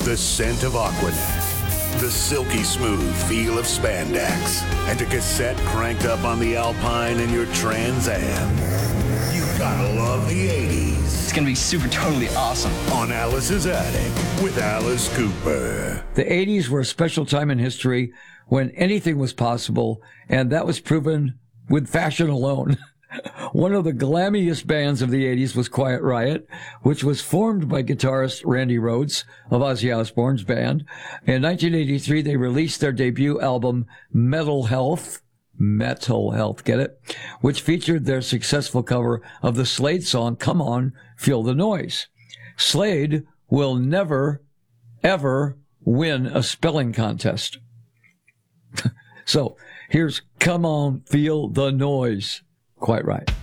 the scent of Aquanet, the silky smooth feel of spandex, and a cassette cranked up on the Alpine in your Trans Am. You gotta love the 80s. It's gonna be super totally awesome. On Alice's Attic with Alice Cooper. The 80s were a special time in history when anything was possible, and that was proven with fashion alone. One of the glammiest bands of the 80s was Quiet Riot, which was formed by guitarist Randy Rhoads of Ozzy Osbourne's band. In 1983, they released their debut album, Metal Health, get it? Which featured their successful cover of the Slade song, Come On, Feel the Noise. Slade will never, ever win a spelling contest. So here's Come On, Feel the Noise. Quite right.